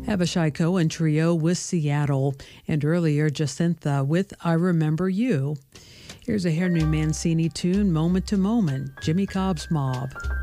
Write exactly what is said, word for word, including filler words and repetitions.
Abishai Cohen Trio with Seattle, and earlier Jacinta with I Remember You. Here's a Henry Mancini tune, Moment to Moment, Jimmy Cobb's Mob.